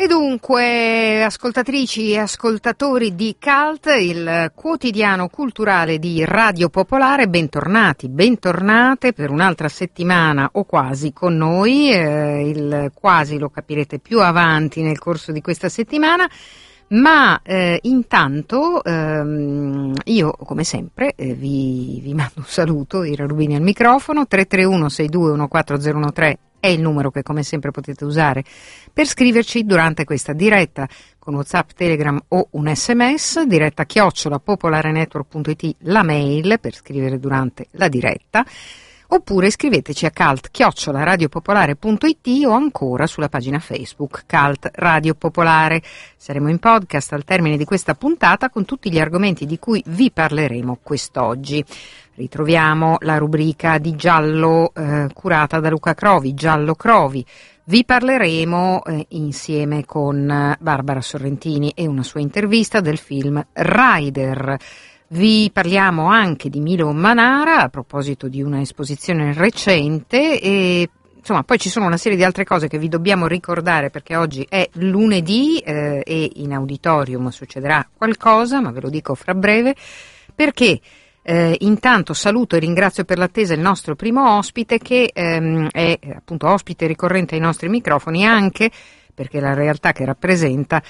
dunque, ascoltatrici e ascoltatori di CULT, il quotidiano culturale di Radio Popolare, bentornati, bentornate per un'altra settimana o quasi con noi, il quasi lo capirete più avanti nel corso di questa settimana. Ma intanto io come sempre vi mando un saluto, Ira Rubini al microfono. 331 6214013 è il numero che come sempre potete usare per scriverci durante questa diretta con WhatsApp, Telegram o un SMS, diretta @popolarenetwork.it, la mail per scrivere durante la diretta. Oppure scriveteci a cult@radiopopolare.it o ancora sulla pagina Facebook Cult Radio Popolare. Saremo in podcast al termine di questa puntata con tutti gli argomenti di cui vi parleremo quest'oggi. Ritroviamo la rubrica di Giallo curata da Luca Crovi, Giallo Crovi. Vi parleremo insieme con Barbara Sorrentini e una sua intervista del film Rider. Vi parliamo anche di Milo Manara a proposito di una esposizione recente e insomma poi ci sono una serie di altre cose che vi dobbiamo ricordare perché oggi è lunedì e in auditorium succederà qualcosa, ma ve lo dico fra breve, perché intanto saluto e ringrazio per l'attesa il nostro primo ospite che è appunto ospite ricorrente ai nostri microfoni anche perché la realtà che rappresenta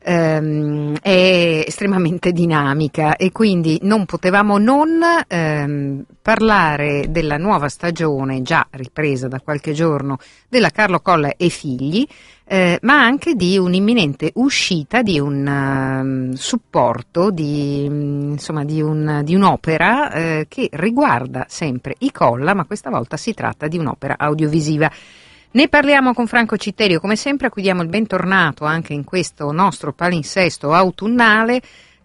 è estremamente dinamica e quindi non potevamo non parlare della nuova stagione già ripresa da qualche giorno della Carlo Colla e Figli, ma anche di un'imminente uscita di un supporto di un'opera che riguarda sempre i Colla, ma questa volta si tratta di un'opera audiovisiva. Ne parliamo con Franco Citterio, come sempre, a cui diamo il bentornato anche in questo nostro palinsesto autunnale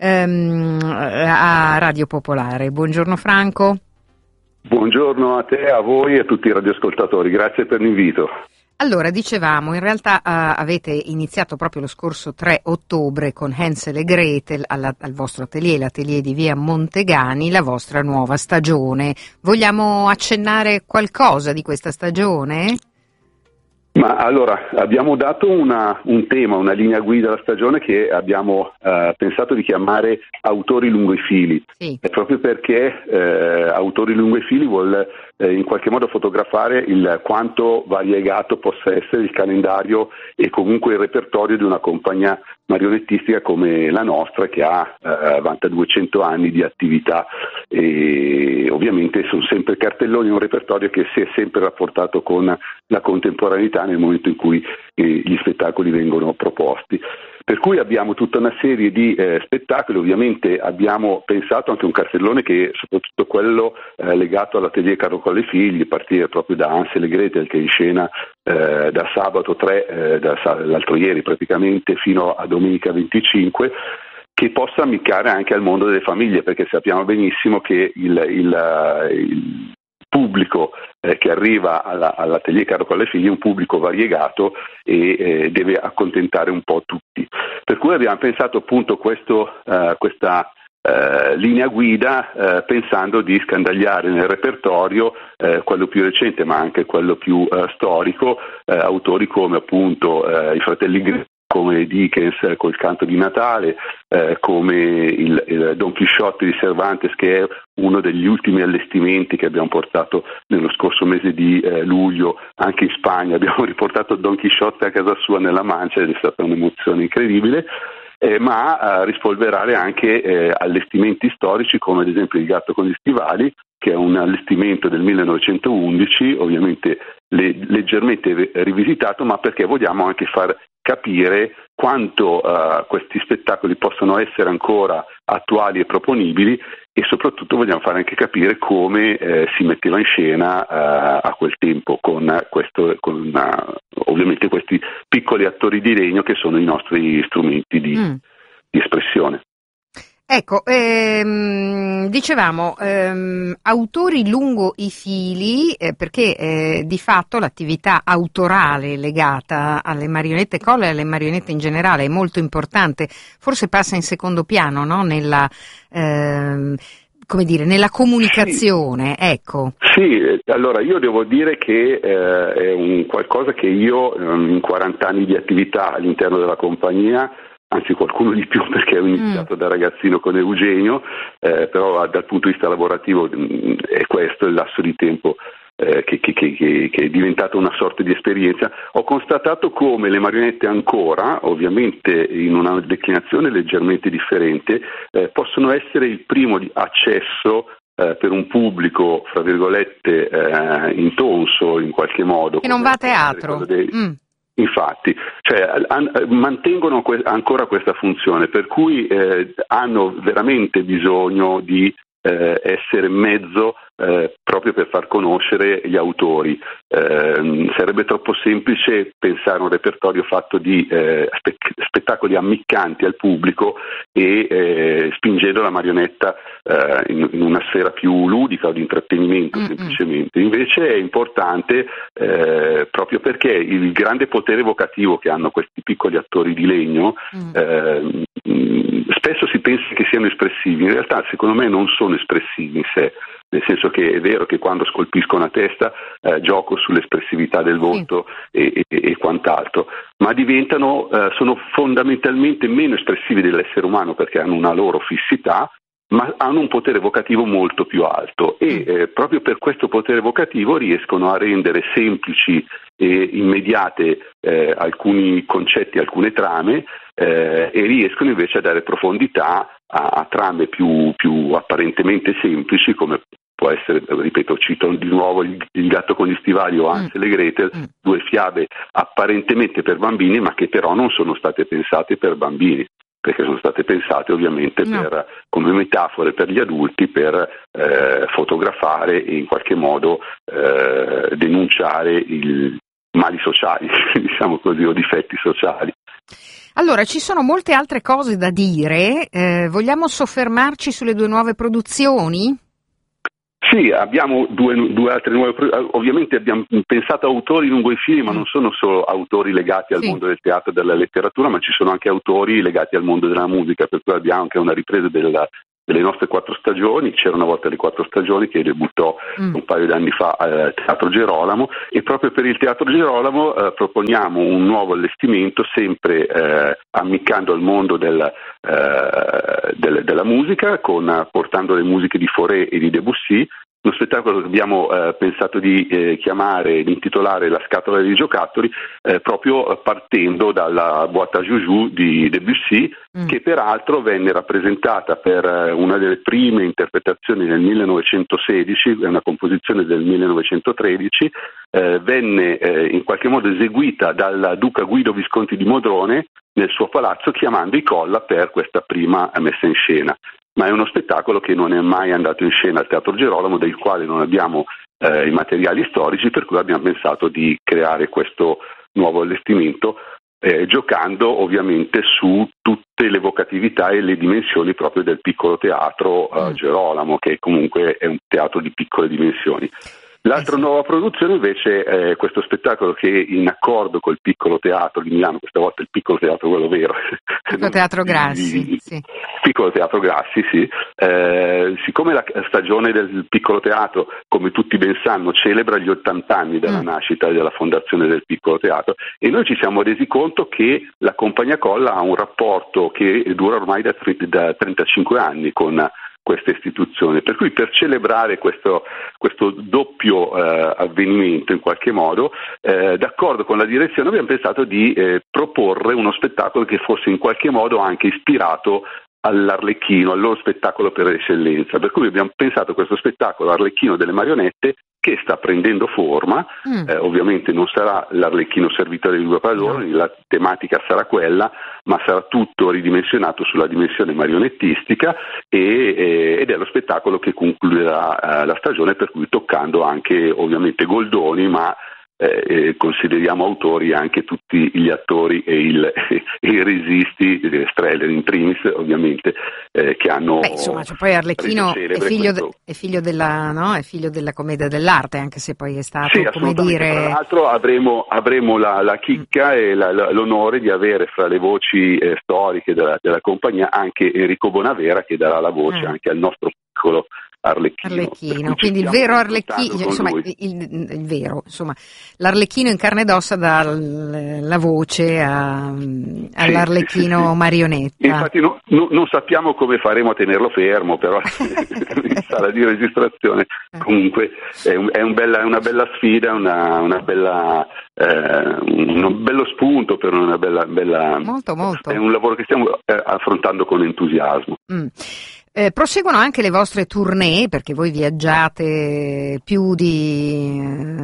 a Radio Popolare. Buongiorno Franco. Buongiorno a te, a voi e a tutti i radioascoltatori, grazie per l'invito. Allora, dicevamo, in realtà avete iniziato proprio lo scorso 3 ottobre con Hansel e Gretel al vostro atelier, l'atelier di via Montegani, la vostra nuova stagione. Vogliamo accennare qualcosa di questa stagione? Ma allora, abbiamo dato un tema, una linea guida alla stagione che abbiamo pensato di chiamare Autori lungo i fili, sì. Proprio perché Autori lungo i fili vuol in qualche modo fotografare il quanto variegato possa essere il calendario e comunque il repertorio di una compagnia marionettistica come la nostra che vanta 200 anni di attività e ovviamente sono sempre cartelloni, un repertorio che si è sempre rapportato con la contemporaneità nel momento in cui gli spettacoli vengono proposti. Per cui abbiamo tutta una serie di spettacoli, ovviamente abbiamo pensato anche a un cartellone che soprattutto quello legato all'atelier Carlo Colla e Figli, a partire proprio da Hansel e Gretel che è in scena da sabato 3, l'altro ieri praticamente, fino a domenica 25, che possa ammiccare anche al mondo delle famiglie, perché sappiamo benissimo che il pubblico che arriva all'atelier Carlo Colla e Figli è un pubblico variegato e deve accontentare un po' tutti. Per cui abbiamo pensato appunto questa linea guida pensando di scandagliare nel repertorio quello più recente ma anche quello più storico, autori come appunto i fratelli Grimm, come Dickens col Canto di Natale, come il Don Chisciotte di Cervantes, che è uno degli ultimi allestimenti che abbiamo portato nello scorso mese di luglio anche in Spagna. Abbiamo riportato Don Chisciotte a casa sua nella Mancia ed è stata un'emozione incredibile. Ma rispolverare anche allestimenti storici come ad esempio Il gatto con gli stivali, che è un allestimento del 1911, ovviamente leggermente rivisitato, ma perché vogliamo anche far capire quanto questi spettacoli possono essere ancora attuali e proponibili e soprattutto vogliamo fare anche capire come si metteva in scena a quel tempo con ovviamente questi piccoli attori di legno che sono i nostri strumenti di espressione. Ecco, dicevamo autori lungo i fili perché di fatto l'attività autorale legata alle marionette Colla e alle marionette in generale è molto importante, forse passa in secondo piano, no? come dire, nella comunicazione, sì. Ecco. Sì, allora io devo dire che è un qualcosa che io in 40 anni di attività all'interno della compagnia, anzi qualcuno di più perché ho iniziato da ragazzino con Eugenio, però dal punto di vista lavorativo è questo il lasso di tempo che è diventata una sorta di esperienza. Ho constatato come le marionette ancora, ovviamente in una declinazione leggermente differente, possono essere il primo di accesso per un pubblico, fra virgolette, intonso in qualche modo. Che non va a teatro. Infatti, mantengono ancora questa funzione, per cui hanno veramente bisogno di essere mezzo proprio per far conoscere gli autori. Sarebbe troppo semplice pensare a un repertorio fatto di spettacoli ammiccanti al pubblico e spingendo la marionetta in una sfera più ludica o di intrattenimento semplicemente. Invece è importante proprio perché il grande potere evocativo che hanno questi piccoli attori di legno spesso si pensa che siano espressivi, in realtà secondo me non sono espressivi in sé, nel senso che è vero che quando scolpisco una testa gioco sull'espressività del volto e quant'altro, ma sono fondamentalmente meno espressivi dell'essere umano perché hanno una loro fissità, ma hanno un potere evocativo molto più alto e proprio per questo potere evocativo riescono a rendere semplici e immediate alcuni concetti, alcune trame e riescono invece a dare profondità a trame più apparentemente semplici, come può essere, ripeto, cito di nuovo il gatto con gli stivali o Hansel e Gretel, due fiabe apparentemente per bambini ma che però non sono state pensate per bambini, perché sono state pensate ovviamente come metafore per gli adulti, per fotografare e in qualche modo denunciare i mali sociali, diciamo così, o difetti sociali. Allora, ci sono molte altre cose da dire, vogliamo soffermarci sulle due nuove produzioni? Sì, abbiamo due altre nuove, ovviamente abbiamo pensato a autori lungo i fili, ma non sono solo autori legati al mondo del teatro e della letteratura, ma ci sono anche autori legati al mondo della musica, per cui abbiamo anche una ripresa delle nostre 4 stagioni. C'era una volta le 4 stagioni che debuttò un paio di anni fa al Teatro Gerolamo, e proprio per il Teatro Gerolamo proponiamo un nuovo allestimento sempre ammiccando al mondo della musica, portando le musiche di Fauré e di Debussy. Uno spettacolo che abbiamo pensato di intitolare La scatola dei giocattoli, proprio partendo dalla boîte à joujou di Debussy, che peraltro venne rappresentata per una delle prime interpretazioni nel 1916, è una composizione del 1913, venne in qualche modo eseguita dal duca Guido Visconti di Modrone nel suo palazzo, chiamando i Colla per questa prima messa in scena. Ma è uno spettacolo che non è mai andato in scena al Teatro Gerolamo, del quale non abbiamo i materiali storici, per cui abbiamo pensato di creare questo nuovo allestimento, giocando ovviamente su tutte le vocatività e le dimensioni proprio del piccolo teatro Gerolamo, che comunque è un teatro di piccole dimensioni. L'altra nuova produzione invece è questo spettacolo che, in accordo col piccolo teatro di Milano, questa volta il piccolo teatro quello vero, Piccolo Teatro Grassi, Piccolo Teatro Grassi, sì. Siccome la stagione del piccolo teatro, come tutti ben sanno, celebra gli 80 anni dalla nascita e della fondazione del piccolo teatro, e noi ci siamo resi conto che la Compagnia Colla ha un rapporto che dura ormai da 35 anni con questa istituzione, per cui per celebrare questo doppio avvenimento in qualche modo, d'accordo con la direzione abbiamo pensato di proporre uno spettacolo che fosse in qualche modo anche ispirato all'Arlecchino, al loro spettacolo per eccellenza, per cui abbiamo pensato a questo spettacolo Arlecchino delle marionette, che sta prendendo forma. Ovviamente non sarà l'Arlecchino servitore di due padroni, la tematica sarà quella, ma sarà tutto ridimensionato sulla dimensione marionettistica ed è lo spettacolo che concluderà la stagione, per cui toccando anche ovviamente Goldoni, ma consideriamo autori anche tutti gli attori e i registi, Streller in primis ovviamente, che hanno... insomma, cioè poi Arlecchino è figlio della, no? È figlio della commedia dell'arte, anche se poi è stato, sì, come dire... Tra l'altro avremo la chicca e l'onore di avere fra le voci storiche della compagnia anche Enrico Bonavera, che darà la voce anche al nostro piccolo Arlecchino, quindi il vero Arlecchino, insomma, il vero, insomma, l'Arlecchino in carne ed ossa dà la voce all'Arlecchino marionetta. Infatti non sappiamo come faremo a tenerlo fermo, però in sala di registrazione comunque è una bella sfida, un bello spunto per una bella molto. È un lavoro che stiamo affrontando con entusiasmo. Proseguono anche le vostre tournée, perché voi viaggiate più di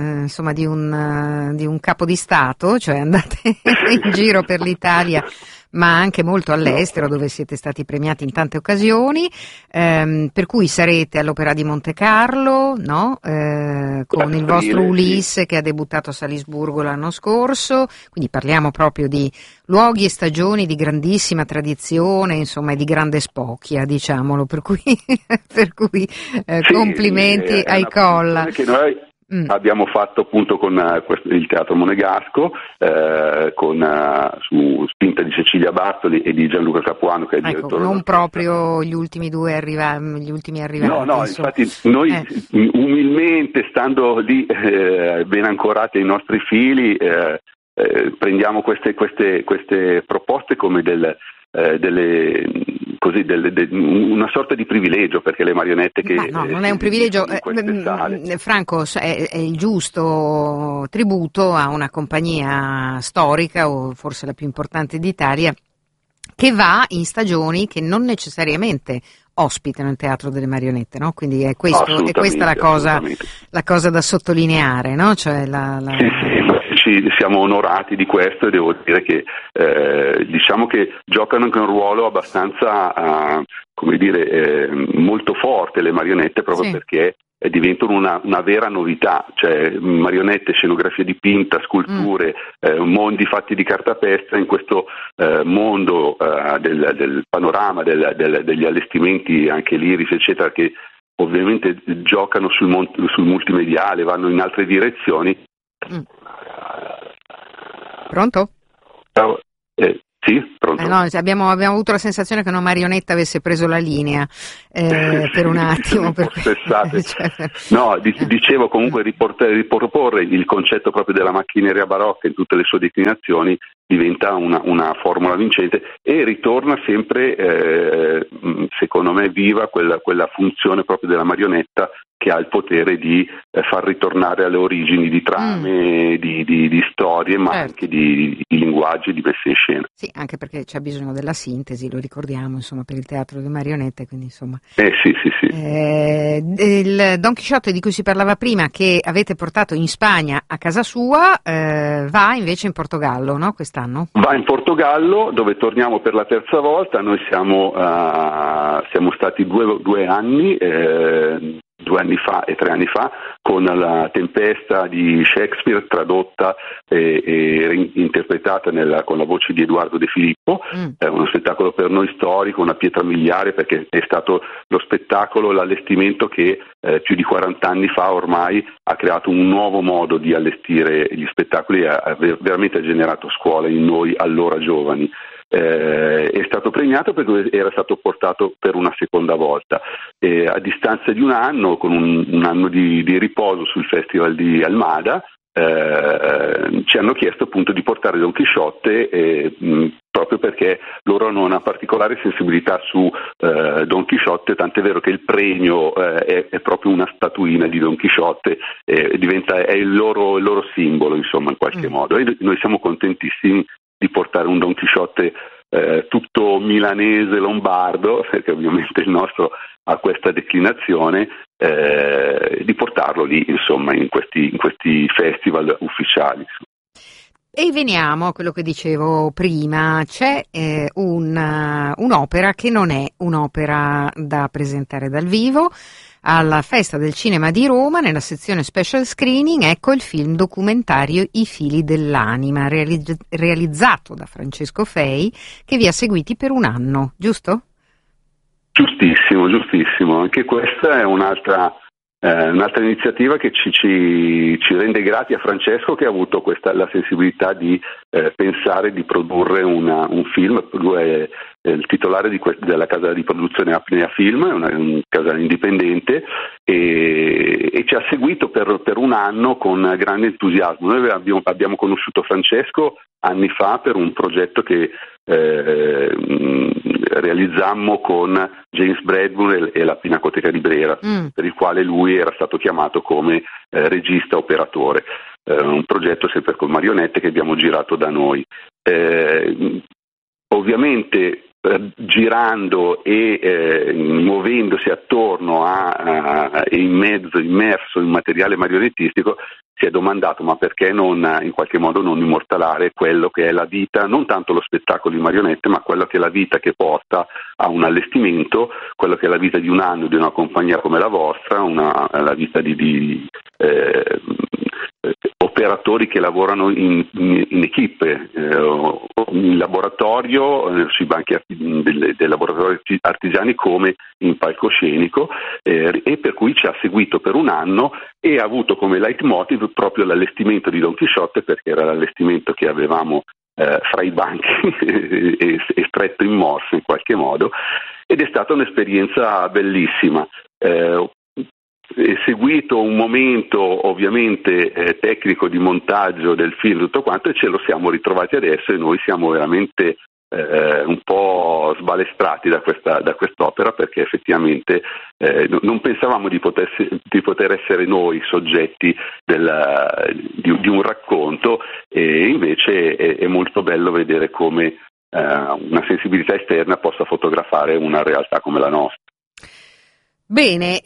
un capo di Stato, cioè andate in giro per l'Italia, ma anche molto all'estero, dove siete stati premiati in tante occasioni, per cui sarete all'Opera di Monte Carlo, no? Con il vostro Ulisse, che ha debuttato a Salisburgo l'anno scorso, quindi parliamo proprio di luoghi e stagioni di grandissima tradizione, insomma, e di grande spocchia, diciamolo, per cui complimenti ai Colla. Abbiamo fatto appunto con il Teatro Monegasco, su spinta di Cecilia Bartoli e di Gianluca Capuano, che è il direttore. Non proprio gli ultimi arrivati. No, infatti noi umilmente, stando lì ben ancorati ai nostri fili, prendiamo queste proposte come una sorta di privilegio, perché le marionette che... no, non è un privilegio, Franco, è il giusto tributo a una compagnia storica, o forse la più importante d'Italia, che va in stagioni che non necessariamente ospitano il teatro delle marionette, no? Quindi è questa la cosa da sottolineare, no? Cioè siamo onorati di questo, e devo dire che diciamo che giocano anche un ruolo abbastanza molto forte le marionette, proprio perché diventano una vera novità, cioè marionette, scenografia dipinta, sculture, mondi fatti di cartapesta, in questo mondo del panorama degli allestimenti anche lirici, eccetera, che ovviamente giocano sul multimediale, vanno in altre direzioni. Pronto? Sì, pronto. No, abbiamo avuto la sensazione che una marionetta avesse preso la linea per un attimo. Dicevo comunque riproporre il concetto proprio della macchineria barocca in tutte le sue declinazioni diventa una formula vincente, e ritorna sempre, secondo me, viva quella funzione proprio della marionetta, che ha il potere di far ritornare alle origini di trame, di storie, ma anche di linguaggi, di messa in scena. Sì, anche perché c'è bisogno della sintesi, lo ricordiamo, insomma, per il teatro delle marionette, quindi insomma. Sì. Il Don Chisciotte di cui si parlava prima, che avete portato in Spagna a casa sua, va invece in Portogallo, no? Quest'anno? Va in Portogallo, dove torniamo per la terza volta. Noi siamo stati due anni, 2 anni fa e 3 anni fa, con La Tempesta di Shakespeare, tradotta e interpretata con la voce di Edoardo De Filippo. È uno spettacolo per noi storico, una pietra miliare, perché è stato lo spettacolo, l'allestimento che più di 40 anni fa ormai ha creato un nuovo modo di allestire gli spettacoli, veramente ha generato scuola in noi allora giovani. È stato premiato perché era stato portato per una seconda volta, a distanza di un anno, con un anno di riposo sul Festival di Almada. Ci hanno chiesto appunto di portare Don Chisciotte, proprio perché loro hanno una particolare sensibilità su Don Chisciotte, tant'è vero che il premio è proprio una statuina di Don Chisciotte, è il loro simbolo, insomma, in qualche modo, e noi siamo contentissimi di portare un Don Chisciotte tutto milanese, lombardo, perché ovviamente il nostro ha questa declinazione, di portarlo lì, insomma, in questi festival ufficiali. E veniamo a quello che dicevo prima, c'è un'opera che non è un'opera da presentare dal vivo, alla Festa del Cinema di Roma, nella sezione Special Screening, ecco il film documentario I fili dell'anima, realizzato da Francesco Fei, che vi ha seguiti per un anno, giusto? Giustissimo. Anche questa è un'altra iniziativa che ci rende grati a Francesco, che ha avuto la sensibilità di pensare di produrre un film. Lui è il titolare della casa di produzione Apnea Film, è una casa indipendente, e ci ha seguito per un anno con grande entusiasmo. Noi abbiamo conosciuto Francesco anni fa per un progetto che realizzammo con James Bradbury e la Pinacoteca di Brera, per il quale lui era stato chiamato come regista operatore, un progetto sempre con marionette che abbiamo girato da noi. Ovviamente girando e muovendosi attorno e in mezzo, immerso in materiale marionettistico, si è domandato: ma perché in qualche modo non immortalare quello che è la vita, non tanto lo spettacolo di marionette, ma quello che è la vita che porta a un allestimento, quello che è la vita di un anno di una compagnia come la vostra, la vita di operatori che lavorano in equipe, in laboratorio, sui banchi dei laboratori artigiani come in palcoscenico, e per cui ci ha seguito per un anno e ha avuto come leitmotiv proprio l'allestimento di Don Chisciotte, perché era l'allestimento che avevamo fra i banchi e stretto in morso in qualche modo, ed è stata un'esperienza bellissima. È seguito un momento ovviamente tecnico di montaggio del film, tutto quanto, e ce lo siamo ritrovati adesso, e noi siamo veramente un po' sbalestrati da quest'opera, perché effettivamente non pensavamo di poter essere noi soggetti di un racconto, e invece è molto bello vedere come una sensibilità esterna possa fotografare una realtà come la nostra. Bene,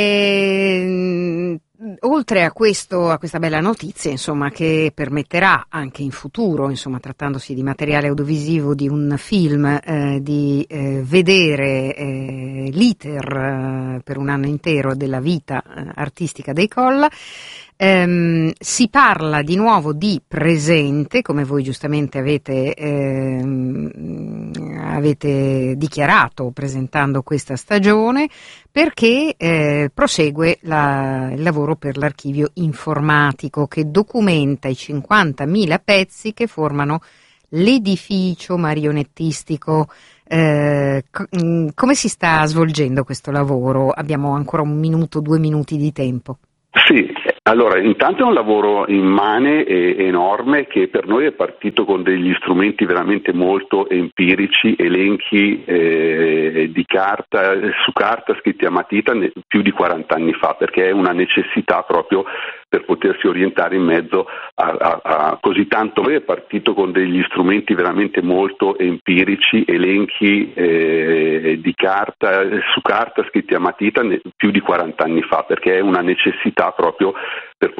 oltre a questa bella notizia, insomma, che permetterà anche in futuro, insomma, trattandosi di materiale audiovisivo di un film, di vedere l'iter per un anno intero della vita artistica dei Colla. Si parla di nuovo di presente, come voi giustamente avete dichiarato presentando questa stagione, perché prosegue il lavoro per l'archivio informatico che documenta i 50.000 pezzi che formano l'edificio marionettistico. Come si sta svolgendo questo lavoro? Abbiamo ancora 2 minuti di tempo. Sì, allora intanto è un lavoro immane e enorme, che per noi è partito con degli strumenti veramente molto empirici, elenchi di carta, su carta scritti a matita più di 40 anni fa, perché è una necessità proprio per potersi orientare in mezzo a così tanto. Noi è partito con degli strumenti veramente molto empirici, elenchi di carta, su carta scritti a matita più di 40 anni fa, perché è una necessità proprio